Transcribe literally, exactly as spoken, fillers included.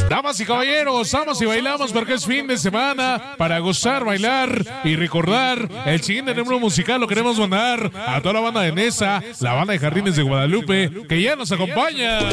Damas y caballeros, vamos y bailamos porque es fin de semana para gozar, bailar y recordar. El siguiente número musical lo queremos mandar a toda la banda de Nesa, la banda de Jardines de Guadalupe, que ya nos acompaña.